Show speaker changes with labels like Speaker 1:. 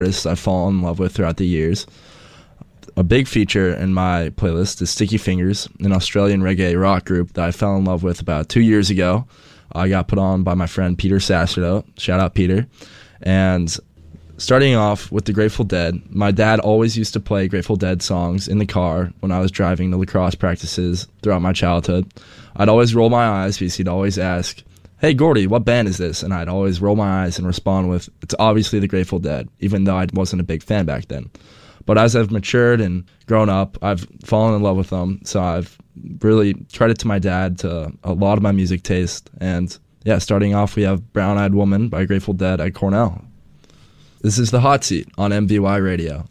Speaker 1: artists I've fallen in love with throughout the years. A big feature in my playlist is Sticky Fingers, an Australian reggae rock group that I fell in love with about 2 years ago. I got put on by my friend Peter Sacerdo. Shout out, Peter. And starting off with the Grateful Dead, my dad always used to play Grateful Dead songs in the car when I was driving to lacrosse practices throughout my childhood. I'd always roll my eyes because he'd always ask, "Hey, Gordy, what band is this?" And I'd always roll my eyes and respond with, "It's obviously the Grateful Dead," even though I wasn't a big fan back then. But as I've matured and grown up, I've fallen in love with them. So I've really credit to my dad to a lot of my music taste. And yeah, starting off, we have Brown Eyed Woman by Grateful Dead at Cornell. This is The Hot Seat on MVY Radio.